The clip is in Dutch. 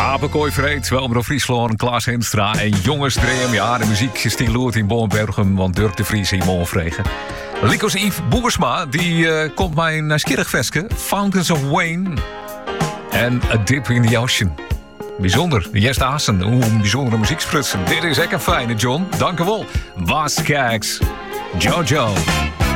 Apenkooi Vreed, Welmer Friesland, Klaas Henstra en Jongens Dream. Ja, de muziek is die loert in Bornbergen, want Dirk de Vries in Moorvregen. Likos Yves Boersma, die komt mij naar Skirchveske, Fountains of Wayne en A Dip in the Ocean. Bijzonder, Jest Assen, hoe een bijzondere muziek sprutsen. Dit is echt een fijne, John. Dank u wel. Bas Kijks, Jojo.